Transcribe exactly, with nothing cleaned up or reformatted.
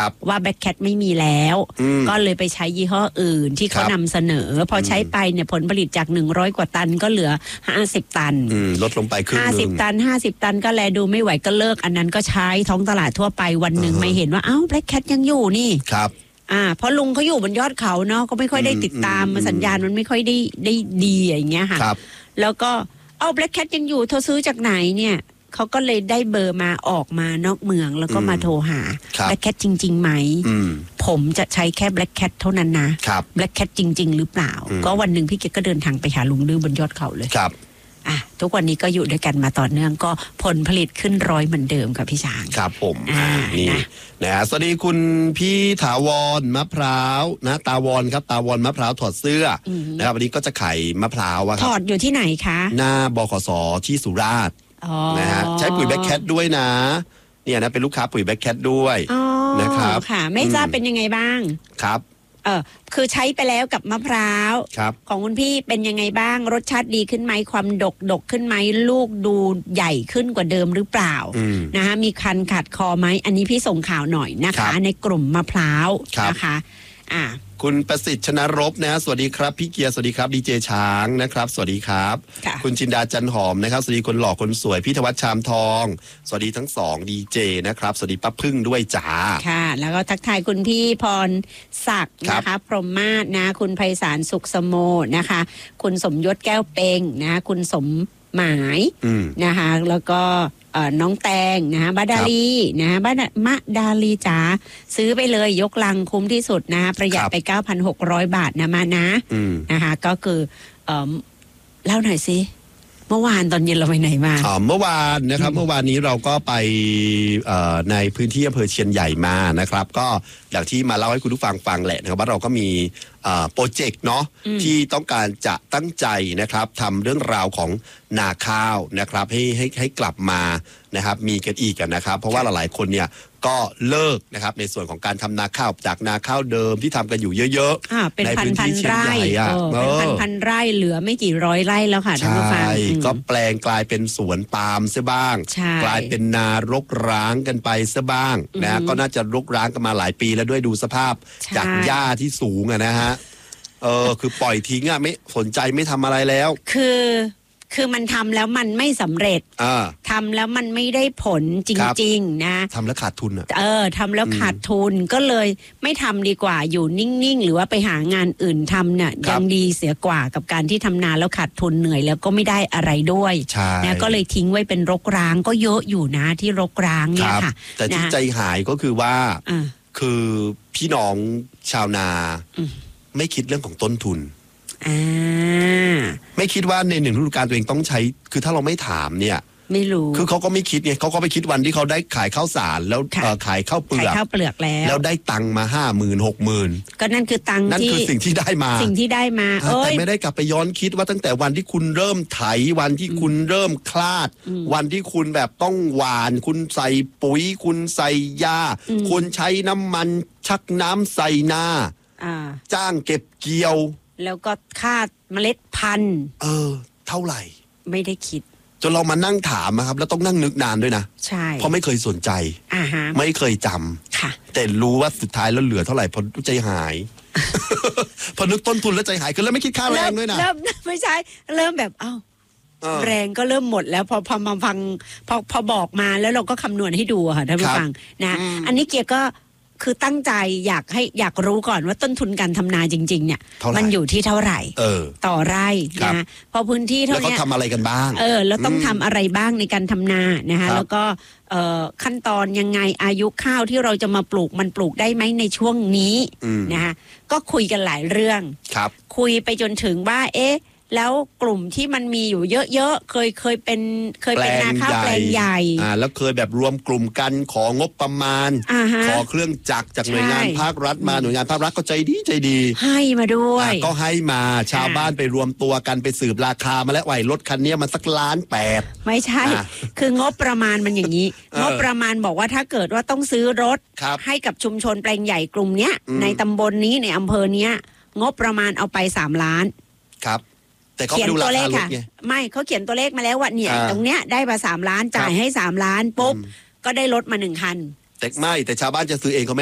ว่าแบล็คแคทไม่มีแล้วก็เลยไปใช้ยี่ห้ออื่นที่เขานำเสนอพอใช้ไปเนี่ยผลผลิตจากหนึ่งร้อยกว่าตันก็เหลือห้าสิบตันลดลงไปครึ่งนึงห้าสิบตันห้าสิบตันก็แลดูไม่ไหวก็เลิกอันนั้นก็ใช้ท้องตลาดทั่วไปวันหนึ่งไม่เห็นว่าอ้าวแบล็คแคทยังอยู่นี่ครับอ่าเพราะลุงเขาอยู่บนยอดเขาเนาะก็ไม่ค่อยได้ติดตามสัญญาณมันไม่ค่อยได้ได้ดีอย่างเงี้ยค่ะแล้วก็เอาแบล็คแคทยังอยู่เธอซื้อจากไหนเนี่ยเขาก็เลยได้เบอร์มาออกมานอกเมืองแล้วก็มาโทรหาแบล็คแคทจริงๆไหมผมจะใช้แค่แบล็คแคทเท่านั้นนะแบล็คแคทจริงๆหรือเปล่าก็วันหนึ่งพี่เกดก็เดินทางไปหาลุงดื้อบนยอดเขาเลยครับอ่ะทุกวันนี้ก็อยู่ด้วยกันมาต่อเนื่องก็ผลผลิตขึ้นร้อยเหมือนเดิมกับพี่ช้างครับผมอ่านี่นะสวัสดีคุณพี่ถาวรมะพร้าวนะตาวรครับตาวรมะพร้าวถอดเสื้อนะครับวันนี้ก็จะไข่มะพร้าวครับถอดอยู่ที่ไหนคะหน้าบขสที่สุราษฎร์นะฮะใช้ปุ๋ยแบล็คแคทด้วยนะเนี่ยนะเป็นลูกค้าปุ๋ยแบล็คแคทด้วยนะครับค่ะไม่ทราบเป็นยังไงบ้างครับเออคือใช้ไปแล้วกับมะพร้าวของคุณพี่เป็นยังไงบ้างรสชาติดีขึ้นไหมความดกดกขึ้นไหมลูกดูใหญ่ขึ้นกว่าเดิมหรือเปล่านะคะมีคันขัดคอไหมอันนี้พี่ส่งข่าวหน่อยนะคะในกลุ่มมะพร้าวนะคะอ่าคุณประสิทธิ์ชนรบนะสวัสดีครับพี่เกียร์สวัสดีครับดีเจช้างนะครับสวัสดีครับคุณจินดาจันหอมนะครับสวัสดีคนหล่อคนสวยพี่ธวัชชามทองสวัสดีทั้งสองดีเจนะครับสวัสดีป้าพึ่งด้วยจ้าค่ะแล้วก็ทักทายคุณพี่พรศักดิ์นะคะพรหมมาศนะคุณไพศาลสุขสมโมนะคะคุณสมยศแก้วเปงนะคุณสมหมายนะคะแล้วก็น้องแตงนะคะบาดาลีนะคะบาดมะดาลีจ๋าซื้อไปเลยยกลังคุ้มที่สุดนะประหยัดไป เก้าพันหกร้อย บาทนะมานะนะคะก็คือเอ่อเล่าหน่อยสิเมื่อวานตอนเย็นเราไปไหนมาอ๋อเมื่อวานนะครับเมื่อวานนี้เราก็ไปในพื้นที่อำเภอเชียนใหญ่มานะครับก็อย่างที่มาเล่าให้คุณผู้ฟังฟังแหละนะครับว่าเราก็มีโปรเจกต์เนาะที่ต้องการจะตั้งใจนะครับทำเรื่องราวของนาข้าวนะครับให้ให้ให้กลับมานะครับมีกันอีกกันนะครับเพราะว่าหลายๆคนเนี่ยก็เลิกนะครับในส่วนของการทำนาข้าวจากนาข้าวเดิมที่ทำกันอยู่เยอะๆในพื้นที่เชียนใหญ่เป็นพันพันไร่เหลือไม่กี่ร้อยไร่แล้วค่ะท่านผู้ฟังก็แปลงกลายเป็นสวนปาล์มซะบ้างกลายเป็นนารกร้างกันไปซะบ้างนะก็น่าจะรกร้างกันมาหลายปีแล้วด้วยดูสภาพจากหญ้าที่สูงอะนะฮะเออคือปล่อยทิ้งอะไม่สนใจไม่ทำอะไรแล้วคือคือมันทำแล้วมันไม่สำเร็จทำแล้วมันไม่ได้ผลจริงๆนะทำแล้วขาดทุนอ่ะเออทำแล้วขาดทุนก็เลยไม่ทำดีกว่าอยู่นิ่งๆหรือว่าไปหางานอื่นทำเนี่ยยังดีเสียกว่ากับการที่ทำนาแล้วขาดทุนเหนื่อยแล้วก็ไม่ได้อะไรด้วยนะก็เลยทิ้งไว้เป็นรกร้างก็เยอะอยู่นะที่รกร้างเนี่ยค่ะแต่ที่ใจหายก็คือว่าคือพี่น้องชาวนาไม่คิดเรื่องของต้นทุนไม่คิดว่าในหนึ่งฤดูกาลตัวเองต้องใช้คือถ้าเราไม่ถามเนี่ยไม่รู้คือเขาก็ไม่คิดไงเขาก็ไปคิดวันที่เขาได้ขายข้าวสารแล้วขายข้าวเปลือกขายข้าวเปลือกแล้วแล้วได้ตังค์มาห้าหมื่นหกหมื่นก็นั่นคือตังค์นั่นคือสิ่งที่ได้มาสิ่งที่ได้มาแต่ไม่ได้กลับไปย้อนคิดว่าตั้งแต่วันที่คุณเริ่มไถวันที่คุณเริ่มคลาดวันที่คุณแบบต้องหว่านคุณใส่ปุ๋ยคุณใส่ยาคุณใช้น้ำมันชักน้ำใส่นาจ้างเก็บเกี่ยวแล้วก็ค่าเมล็ดพันธุ์เออเท่าไหร่ไม่ได้คิดจนเรามานั่งถามนะครับแล้วต้องนั่งนึกนานด้วยนะใช่เพราะไม่เคยสนใจอ่าฮะไม่เคยจำค่ะแต่รู้ว่าสุดท้ายแล้วเหลือเท่าไหร่พอใจหาย พอนึกต้นทุนแล้วใจหายคือแล้วไม่คิดค่าแรงด้วยนะเริ่มไม่ใช่เริ่มแบบเอ้าแรงก็เริ่มหมดแล้วพอพอมาฟังพอพอบอกมาแล้วเราก็คำนวณให้ดูค่ะท่านผู้ฟังนะอันนี้เกียร์ก็คือตั้งใจอยากให้อยากรู้ก่อนว่าต้นทุนการทำนาจริงๆเนี่ยมันอยู่ที่เท่าไหร่ต่อไร่นะพอพื้นที่เท่านี้แล้วเขาทำอะไรกันบ้างเออแล้วต้องทำอะไรบ้างในการทำนานะคะแล้วก็ขั้นตอนยังไงอายุข้าวที่เราจะมาปลูกมันปลูกได้ไหมในช่วงนี้นะคะก็คุยกันหลายเรื่องคุยไปจนถึงว่าเอ๊ะแล้วกลุ่มที่มันมีอยู่เยอะๆเคยเคยเป็นเคยเป็นนาข้าวแปลงใหญ่อ่าแล้วเคยแบบรวมกลุ่มกันของบประมาณขอเครื่องจักรจากหน่วยงานภาครัฐมาหน่วยงานภาครัฐก็ใจดีใจดีให้มาด้วยก็ให้มาชาวบ้านไปรวมตัวกันไปสืบราคามาแล้วไหวรถคันนี้มันสักล้านแปดไม่ใช่คืองบประมาณมันอย่างนี้งบประมาณบอกว่าถ้าเกิดว่าต้องซื้อรถให้กับชุมชนแปลงใหญ่กลุ่มเนี้ยในตำบลนี้ในอำเภอเนี้ยงบประมาณเอาไปสามล้านครับแต่เขาดูราคารถไงไม่เขาเขียนตัวเลขมาแล้วว่าเนี่ยตรงเนี้ยได้มาสามล้านจ่ายให้สามล้านปุ๊บก็ได้รถมาหนึ่งคันแต่ไม่แต่ชาวบ้านจะซื้อเองเขาไม่